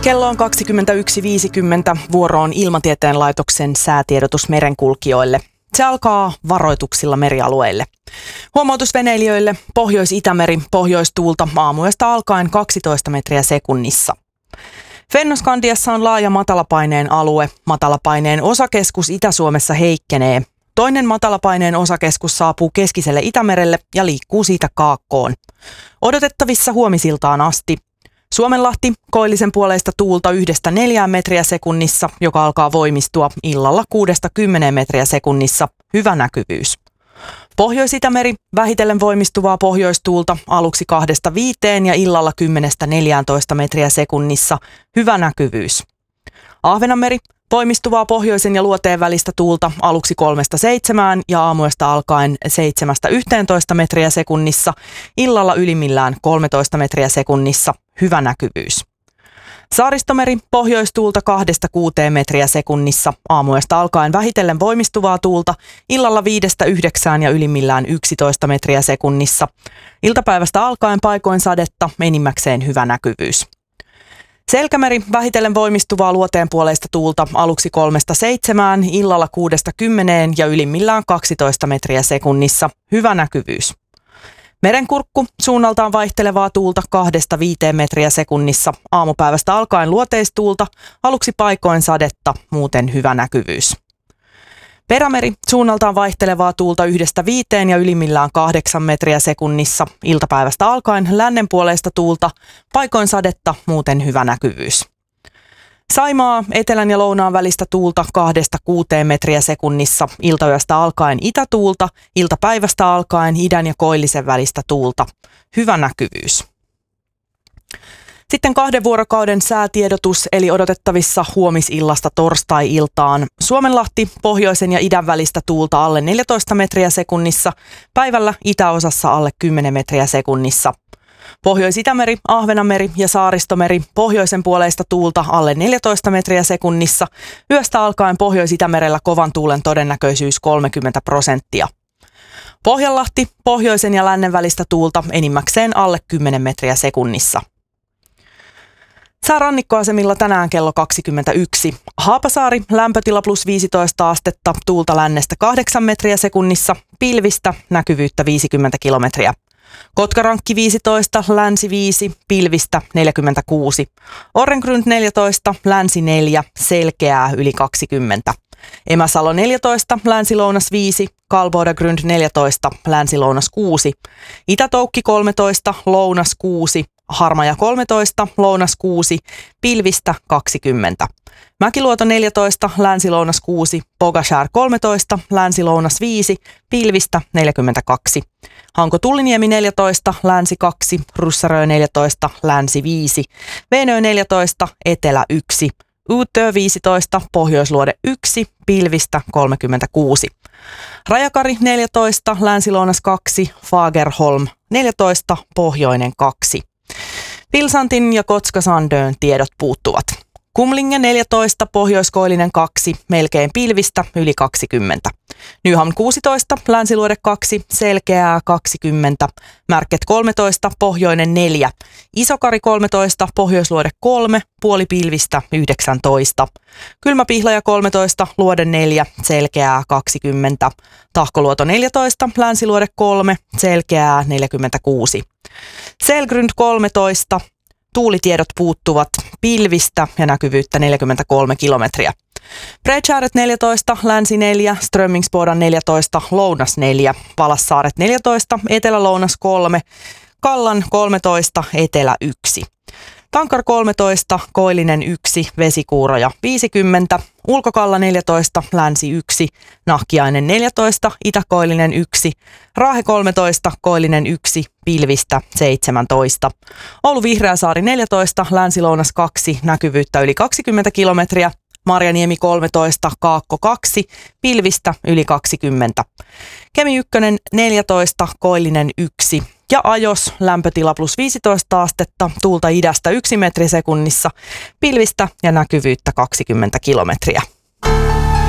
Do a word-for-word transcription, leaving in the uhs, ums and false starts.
Kello on kaksikymmentäyksi viisikymmentä. Vuoro on Ilmatieteen laitoksen säätiedotus merenkulkijoille. Se alkaa varoituksilla merialueille. Huomautus veneilijöille: Pohjois-Itämeri, pohjoistuulta aamuyöstä alkaen kaksitoista metriä sekunnissa. Fennoskandiassa on laaja matalapaineen alue. Matalapaineen osakeskus Itä-Suomessa heikkenee. Toinen matalapaineen osakeskus saapuu keskiselle Itämerelle ja liikkuu siitä kaakkoon. Odotettavissa huomisiltaan asti. Suomenlahti, koillisen puoleista tuulta yhdestä neljään metriä sekunnissa, joka alkaa voimistua illalla kuudesta kymmeneen metriä sekunnissa. Hyvä näkyvyys. Pohjois-Itämeri, vähitellen voimistuvaa pohjoistuulta aluksi kahdesta viiteen ja illalla kymmenestä neljääntoista metriä sekunnissa. Hyvä näkyvyys. Ahvenanmeri, voimistuvaa pohjoisen ja luoteen välistä tuulta aluksi kolmesta seitsemään ja aamuyöstä alkaen seitsemästä yhteentoista metriä sekunnissa, illalla ylimmillään kolmetoista metriä sekunnissa. Hyvä näkyvyys. Saaristomeri, pohjoistuulta kahdesta kuuteen metriä sekunnissa, aamuyöstä alkaen vähitellen voimistuvaa tuulta, illalla viidestä yhdeksään ja ylimmillään yksitoista metriä sekunnissa. Iltapäivästä alkaen paikoin sadetta, enimmäkseen hyvä näkyvyys. Selkämeri, vähitellen voimistuvaa luoteen puoleista tuulta aluksi kolmesta seitsemään, illalla kuudesta kymmeneen ja ylimmillään kaksitoista metriä sekunnissa. Hyvä näkyvyys. Merenkurkku, suunnaltaan vaihtelevaa tuulta kahdesta viiteen metriä sekunnissa, aamupäivästä alkaen luoteistuulta, aluksi paikoin sadetta, muuten hyvä näkyvyys. Perämeri, suunnaltaan vaihtelevaa tuulta yhdestä viiteen ja ylimmillään kahdeksan metriä sekunnissa, iltapäivästä alkaen lännenpuoleista tuulta, paikoin sadetta, muuten hyvä näkyvyys. Saimaa, etelän ja lounaan välistä tuulta kahdesta kuuteen metriä sekunnissa, iltayöstä alkaen itätuulta, iltapäivästä alkaen idän ja koillisen välistä tuulta. Hyvä näkyvyys. Sitten kahden vuorokauden säätiedotus, eli odotettavissa huomisillasta torstai-iltaan. Suomenlahti, pohjoisen ja idän välistä tuulta alle neljätoista metriä sekunnissa, päivällä itäosassa alle kymmenen metriä sekunnissa. Pohjois-Itämeri, Ahvenanmeri ja Saaristomeri, pohjoisen puoleista tuulta alle neljätoista metriä sekunnissa, yöstä alkaen Pohjois-Itämerellä kovan tuulen todennäköisyys kolmekymmentä prosenttia. Pohjanlahti, pohjoisen ja lännen välistä tuulta enimmäkseen alle kymmenen metriä sekunnissa. Sää rannikkoasemilla tänään kello kaksikymmentäyksi. Haapasaari, lämpötila plus viisitoista astetta, tuulta lännestä kahdeksan metriä sekunnissa, pilvistä, näkyvyyttä viisikymmentä kilometriä. Kotkarankki viisitoista, länsi viisi, pilvistä neljäkymmentäkuusi. Orrengrund neljätoista, länsi neljä, selkeää yli kaksikymmentä. Emäsalo neljätoista, länsi-lounas viisi, Kalbodagrund neljätoista, länsi-lounas kuusi. Itätoukki kolmetoista, lounas kuusi, Harmaja kolmetoista, lounas kuusi, pilvistä kaksikymmentä. Mäkiluoto neljätoista, länsi-lounas kuusi, Pogashär kolmetoista, länsi-lounas viisi, pilvistä neljäkymmentäkaksi. Hanko-Tulliniemi neljätoista, länsi kaksi, Russarö neljätoista, länsi viisi, Veenö neljätoista, etelä yksi, Utö viisitoista, pohjoisluode yksi, pilvistä kolmekymmentäkuusi. Rajakari neljätoista, länsi-lounas kaksi, Fagerholm neljätoista, pohjoinen kaksi. Pilsantin ja Kotskasandön tiedot puuttuvat. Kumlinge neljätoista, pohjoiskoillinen kaksi, melkein pilvistä yli kaksikymmentä. Nyhamn kuusitoista, länsiluode kaksi, selkeää kaksikymmentä. Märket kolmetoista, pohjoinen neljä. Isokari kolmetoista, pohjoisluode kolme, puoli pilvistä yhdeksäntoista. Kylmäpihlaja kolmetoista, luode neljä, selkeää kaksikymmentä. Tahkoluoto neljätoista, länsiluode kolme, selkeää neljäkymmentäkuusi. Selgrund kolmetoista, tuulitiedot puuttuvat, pilvistä ja näkyvyyttä neljäkymmentäkolme kilometriä. Bredshäret neljätoista, länsi neljä, Strömmingsbodan neljätoista, lounas neljä, Valassaaret neljätoista, etelä-lounas kolme, Kallan kolmetoista, etelä yksi. Tankar kolmetoista, koillinen yksi, vesikuuroja viisikymmentä, Ulkokalla neljätoista, länsi yksi, Nahkiainen neljätoista, itäkoillinen yksi, Raahe kolmetoista, koillinen yksi, pilvistä seitsemäntoista. Oulu Vihreäsaari neljätoista, länsi-lounas kaksi, näkyvyyttä yli kaksikymmentä kilometriä, Marjaniemi kolmetoista, Kaakko kaksi, pilvistä yli kaksikymmentä. Kemi yksi neljätoista, koillinen yksi. Ja Ajos, lämpötila plus viisitoista astetta, tuulta idästä yksi metri sekunnissa, pilvistä ja näkyvyyttä kaksikymmentä kilometriä.